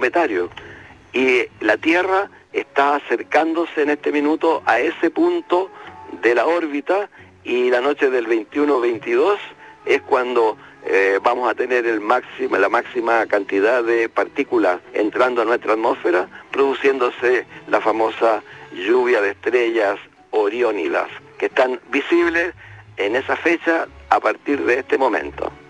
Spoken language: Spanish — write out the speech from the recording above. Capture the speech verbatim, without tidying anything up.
cometario. Y la Tierra está acercándose en este minuto a ese punto de la órbita, y la noche del veintiuno veintidós es cuando eh, vamos a tener el máximo, la máxima cantidad de partículas entrando a nuestra atmósfera, produciéndose la famosa lluvia de estrellas oriónidas, que están visibles en esa fecha a partir de este momento.